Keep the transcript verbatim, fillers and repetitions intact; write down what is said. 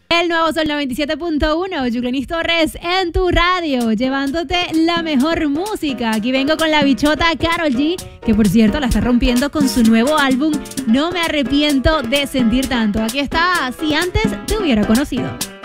El nuevo Sol noventa y siete punto uno, Yulenis Torres en tu radio, llevándote la mejor música. Aquí vengo con la bichota Karol G, que por cierto la está rompiendo con su nuevo álbum No me arrepiento de sentir tanto. Aquí está, Si antes te hubiera conocido.